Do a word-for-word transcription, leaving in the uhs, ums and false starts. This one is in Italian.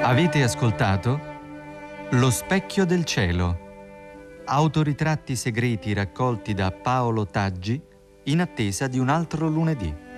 Avete ascoltato Lo specchio del cielo, autoritratti segreti raccolti da Paolo Taggi in attesa di un altro lunedì.